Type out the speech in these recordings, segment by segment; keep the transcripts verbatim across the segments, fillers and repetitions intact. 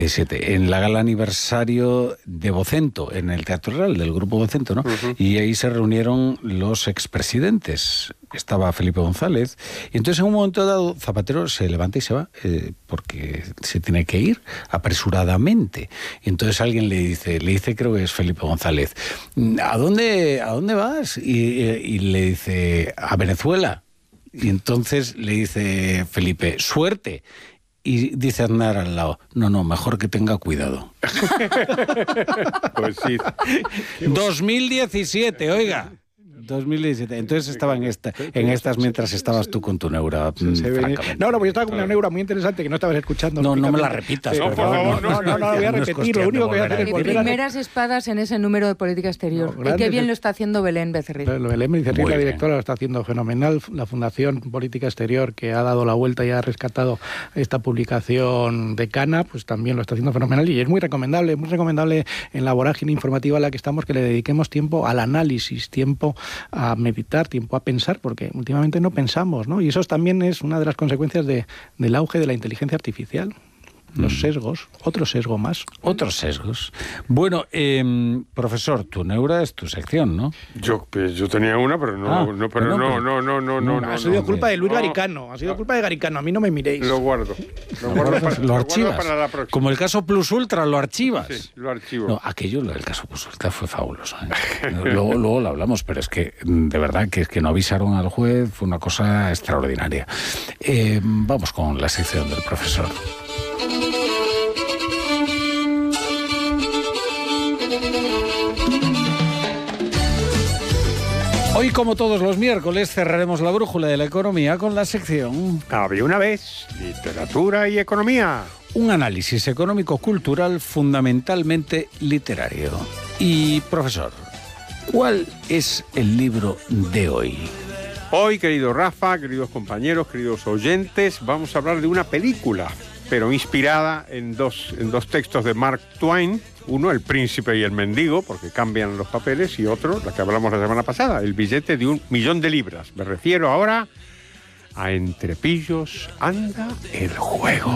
En la gala aniversario de Vocento, en el Teatro Real del Grupo Vocento, ¿no? Uh-huh. Y ahí se reunieron los expresidentes. Estaba Felipe González. Y entonces en un momento dado Zapatero se levanta y se va, eh, porque se tiene que ir apresuradamente. Y entonces alguien le dice, le dice creo que es Felipe González, ¿a dónde, a dónde vas? Y, y le dice, a Venezuela. Y entonces le dice Felipe, suerte. Y dice Aznar al lado, no, no, mejor que tenga cuidado. Pues sí. dos mil diecisiete, oiga. dos mil diecisiete. Entonces estaba en, esta, en estas mientras estabas tú con tu neura, francamente. No, no, pues yo estaba con una neura muy interesante que no estabas escuchando. No, no me la repitas. No, por favor, no, no, no, no, voy a repetir. Lo único que voy a hacer es volver a... Primeras espadas en ese número de política exterior. No, y qué bien lo está haciendo Belén Becerril. Belén Becerril, la directora, lo está haciendo fenomenal. La Fundación Política Exterior, que ha dado la vuelta y ha rescatado esta publicación de Cana, pues también lo está haciendo fenomenal. Y es muy recomendable, muy recomendable en la vorágine informativa en la que estamos, que le dediquemos tiempo al análisis, tiempo a meditar, tiempo a pensar, porque últimamente no pensamos, ¿no? Y eso también es una de las consecuencias de, del auge de la inteligencia artificial. Los sesgos, otro sesgo más. Otros sesgos. Bueno, eh, profesor, tu neura es tu sección, ¿no? Yo, pues, yo tenía una, pero no, ah, no, pero no, no, no, no, no, no. Ha sido no, culpa no, de Luis no, Garicano, ha sido culpa de Garicano, a mí no me miréis. Lo guardo. Lo guardo para, lo archivas. lo guardo para la próxima. Como el caso Plus Ultra, lo archivas. Sí, lo archivo. No, aquello, el caso Plus Ultra fue fabuloso, ¿eh? luego, luego lo hablamos, pero es que, de verdad, que, que no avisaron al juez, fue una cosa extraordinaria. Eh, vamos con la sección del profesor. Hoy, como todos los miércoles, cerraremos la brújula de la economía con la sección... Había una vez, literatura y economía. Un análisis económico-cultural fundamentalmente literario. Y, profesor, ¿cuál es el libro de hoy? Hoy, querido Rafa, queridos compañeros, queridos oyentes, vamos a hablar de una película, pero inspirada en dos, en dos textos de Mark Twain. Uno, El príncipe y el mendigo, porque cambian los papeles, y otro, la que hablamos la semana pasada, El billete de un millón de libras. Me refiero ahora a Entre pillos anda el juego.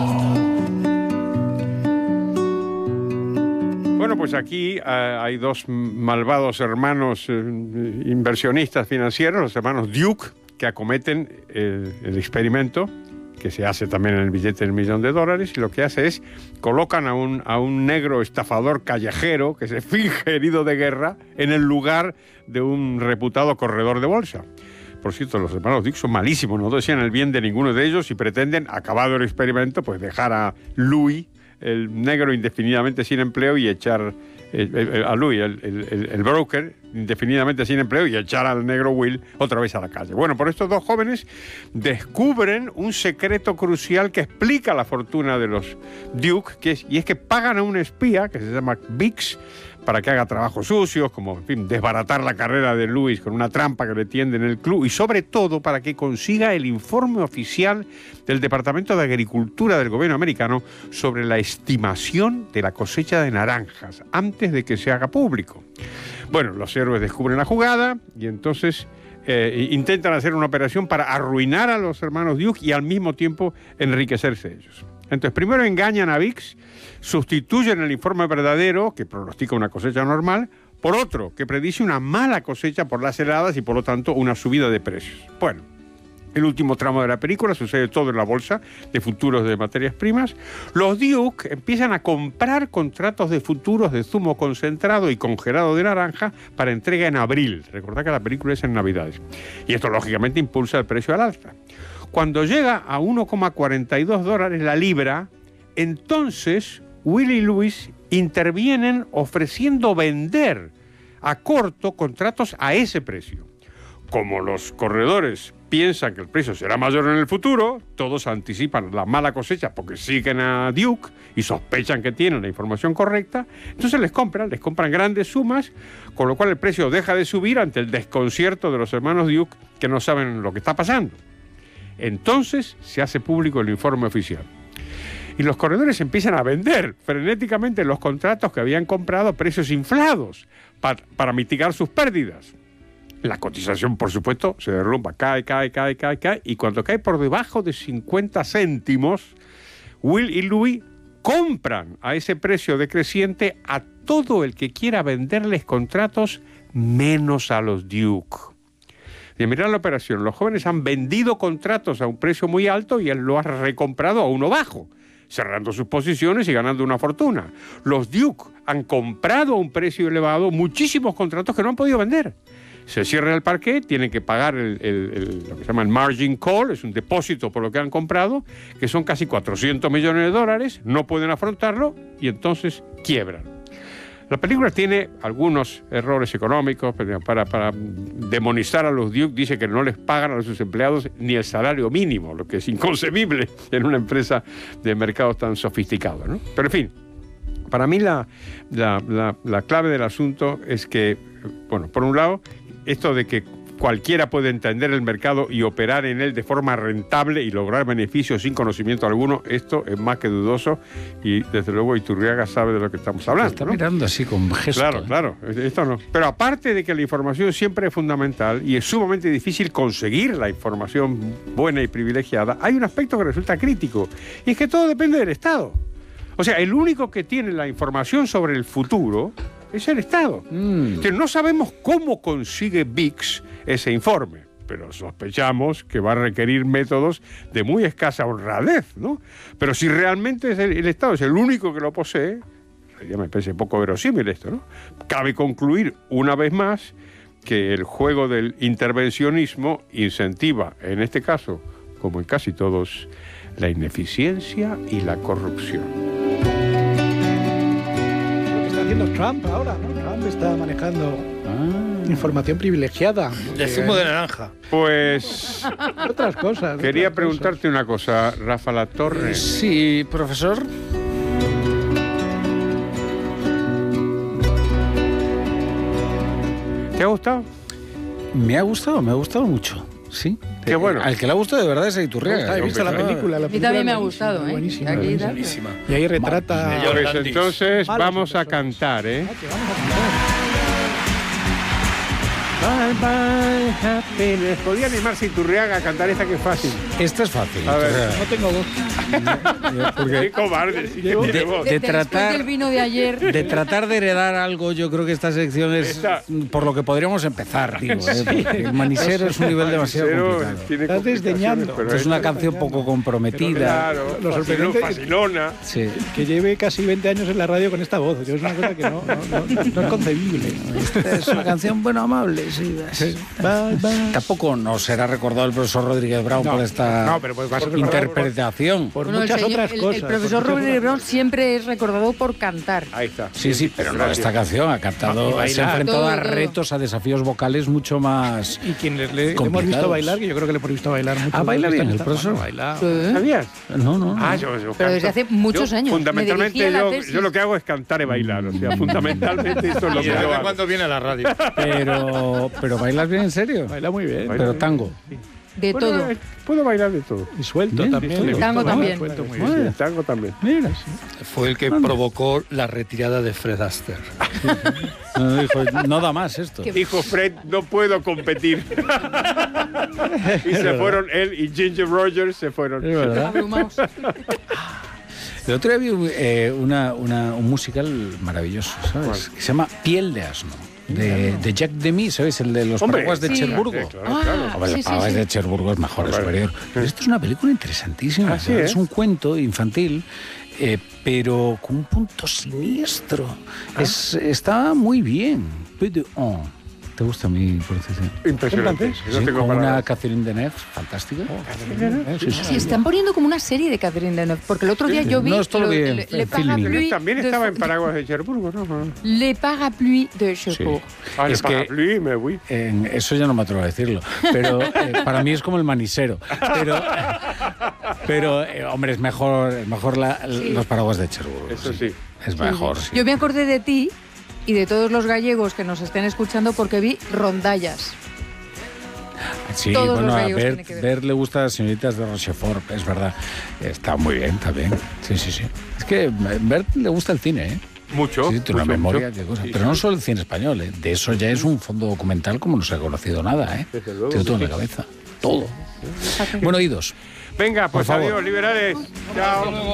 Bueno, pues aquí uh, hay dos malvados hermanos uh, inversionistas financieros, los hermanos Duke, que acometen el, el experimento que se hace también en el billete del millón de dólares, y lo que hace es colocan a un, a un negro estafador callejero que se finge herido de guerra en el lugar de un reputado corredor de bolsa. Por cierto, los hermanos Duke son malísimos, no desean el bien de ninguno de ellos y pretenden, acabado el experimento, pues dejar a Louis, el negro, indefinidamente sin empleo y echar eh, eh, a Louis, el, el, el broker, indefinidamente sin empleo y echar al negro Will otra vez a la calle. Bueno, por estos dos jóvenes descubren un secreto crucial que explica la fortuna de los Duke, que es, y es que pagan a un espía que se llama Biggs para que haga trabajos sucios, como, en fin, desbaratar la carrera de Louis con una trampa que le tiende en el club, y sobre todo para que consiga el informe oficial del Departamento de Agricultura del gobierno americano sobre la estimación de la cosecha de naranjas antes de que se haga público. Bueno, los héroes descubren la jugada y entonces eh, intentan hacer una operación para arruinar a los hermanos Duke y al mismo tiempo enriquecerse ellos. Entonces, primero engañan a Biggs, sustituyen el informe verdadero, que pronostica una cosecha normal, por otro, que predice una mala cosecha por las heladas y, por lo tanto, una subida de precios. Bueno, el último tramo de la película sucede todo en la bolsa de futuros de materias primas. Los Duke empiezan a comprar contratos de futuros de zumo concentrado y congelado de naranja para entrega en abril. Recordad que la película es en Navidades. Y esto, lógicamente, impulsa el precio al alza. Cuando llega a uno coma cuarenta y dos dólares la libra, entonces Will y Louis intervienen ofreciendo vender a corto contratos a ese precio. Como los corredores piensan que el precio será mayor en el futuro, todos anticipan la mala cosecha porque siguen a Duke y sospechan que tienen la información correcta, entonces les compran, les compran grandes sumas, con lo cual el precio deja de subir ante el desconcierto de los hermanos Duke que no saben lo que está pasando. Entonces se hace público el informe oficial. Y los corredores empiezan a vender frenéticamente los contratos que habían comprado a precios inflados para, para mitigar sus pérdidas. La cotización, por supuesto, se derrumba, cae, cae, cae, cae, cae, y cuando cae por debajo de cincuenta céntimos, Will y Louis compran a ese precio decreciente a todo el que quiera venderles contratos, menos a los Duke. Y mirad la operación, los jóvenes han vendido contratos a un precio muy alto y él lo ha recomprado a uno bajo, cerrando sus posiciones y ganando una fortuna. Los Duke han comprado a un precio elevado muchísimos contratos que no han podido vender. Se cierra el parquet, tienen que pagar el, el, el, lo que se llama el margin call, es un depósito por lo que han comprado, que son casi cuatrocientos millones de dólares, no pueden afrontarlo y entonces quiebran. La película tiene algunos errores económicos para, para demonizar a los Duke. Dice que no les pagan a sus empleados ni el salario mínimo, lo que es inconcebible en una empresa de mercados tan sofisticados, ¿no? Pero en fin, para mí la, la, la, la clave del asunto es que, bueno, por un lado, esto de que cualquiera puede entender el mercado y operar en él de forma rentable y lograr beneficios sin conocimiento alguno, esto es más que dudoso y desde luego Iturriaga sabe de lo que estamos hablando. Está ¿no? mirando así con gesto. Claro, ¿eh? claro, esto no. Pero aparte de que la información siempre es fundamental y es sumamente difícil conseguir la información buena y privilegiada, hay un aspecto que resulta crítico y es que todo depende del Estado. O sea, el único que tiene la información sobre el futuro es el Estado. Mm. Que no sabemos cómo consigue V I X ese informe, pero sospechamos que va a requerir métodos de muy escasa honradez, ¿no? Pero si realmente es el, el Estado es el único que lo posee, ya me parece poco verosímil esto, ¿no? Cabe concluir una vez más que el juego del intervencionismo incentiva, en este caso, como en casi todos, la ineficiencia y la corrupción. Haciendo Trump ahora, ¿no? Trump está manejando ah. información privilegiada. De zumo de naranja. Pues... otras cosas. Quería otras preguntarte cosas. una cosa, Rafa Latorre. Sí, profesor. ¿Te ha gustado? Me ha gustado, me ha gustado mucho, sí. Qué bueno. Al que le ha gustado de verdad es a Iturriaga. He visto la película. La A mí también me ha gustado, ¿eh? Buenísima, Aquí, buenísima. Buenísima. Y ahí retrata... John Pues Landis. entonces Malos vamos a inversores. cantar, ¿eh? Ah, que vamos a cantar. Bye bye happiness. Podía animarse Iturriaga a cantar esta que es fácil. Esta es fácil. A ver. Iturriaga. No tengo voz. Qué cobarde, sí que Llevo- tiene de- voz. de- De- después tratar- del vino de ayer. De tratar de heredar algo, yo creo que esta sección es Esta- por lo que podríamos empezar, digo, ¿eh? Porque el manisero es un nivel demasiado Pero complicado. tiene Estás complicaciones, desdeñando. pero Esto es una esta- canción poco comprometida. Claro, Lo facilón- sorprendente- facilona. Sí. Que lleve casi veinte años en la radio con esta voz. Yo es una cosa que no, no, no, no es concebible. Esta es una canción, bueno, amable, sí. Bye, bye. Tampoco no será recordado el profesor Rodríguez Brown No, por esta no, pero pues va a ser recordado interpretación. Por Bueno, el, muchas señor- otras el- cosas. el por profesor muchas Rodríguez otras Brown siempre es recordado por cantar. Ahí está. Sí, sí, pero no Gracias. esta canción. Ha Y cantado, bailar. se ha enfrentado Todo, a todo. retos, a desafíos vocales mucho más. Y quien le, le- le hemos complicados. visto bailar, que yo creo que le hemos visto bailar mucho. Ah, baila bien, el Está- profesor. bueno, baila. Sí. ¿Sabías? No, no, no. Ah, yo, yo Pero desde canto. hace muchos Yo, años. Me Fundamentalmente, dirigí a la yo, tesis. yo lo que hago es cantar y bailar. O sea, fundamentalmente eso es lo ¿Y que desde yo hago. cuándo viene a la radio? Pero, pero bailas bien en serio. Baila muy bien. Pero tango. De Bueno, todo. eh, puedo bailar de todo. Y suelto Bien, también. el le tango gusta también. bailar, suelto muy Bueno. bien. El tango también. Mira. Fue el que provocó la retirada de Fred Astaire. No, dijo, no da más esto. Qué- Dijo Fred, no puedo competir. Y se fueron él y Ginger Rogers se fueron. Es verdad. Abrumados. El otro día vi eh, una, una- un musical maravilloso, ¿sabes? ¿Cuál? Que se llama Piel de asno, de, de Jacques Demy, ¿sabes? El de los Hombre, paraguas de sí. Cherburgo. Sí, claro, Ah, claro. Hombre, sí, los sí, paraguas sí. de Cherburgo es mejor, es Vale. superior. Pero esto es una película interesantísima. Ah, sí, ¿sabes? ¿eh? Es un cuento infantil, eh, pero con un punto siniestro. Ah. Es, está muy bien. Peu de on. ¿Te gusta mi pronunciación? Impresionante. ¿En No Sí, tengo con una palabras. Catherine Deneuve fantástica. Eh, sí, sí. Sí, están poniendo como una serie de Catherine Deneuve, porque el otro día yo vi No, esto lo vi en- le, en le filming. Parapluie También de- estaba en Paraguas de Cherburgo, ¿no? Le Parapluie de Cherbourg. Ah, Es le que- parapluie, me voy. En- eso ya no me atrevo a decirlo, pero eh, para mí es como el manisero. Pero, pero eh, hombre, es mejor, es mejor la- los paraguas de Cherburgo. Eso sí. Es mejor, sí. Yo me acordé de ti y de todos los gallegos que nos estén escuchando porque vi Rondallas. Sí, todos bueno, los a gallegos ver, tienen que ver. ver le gusta a las señoritas de Rochefort, es verdad. Está muy bien también. Sí, sí, sí. Es que a Bert le gusta el cine, ¿eh? Mucho. Sí, tiene una mucho, memoria mucho. de cosas. Sí, Pero sí. no solo el cine español, ¿eh? De eso ya es un fondo documental como no se ha conocido nada, ¿eh? Desde luego Tiene todo que en la sí. cabeza. Todo. Bueno, oídos. Venga, pues Por favor. adiós, liberales. Chao.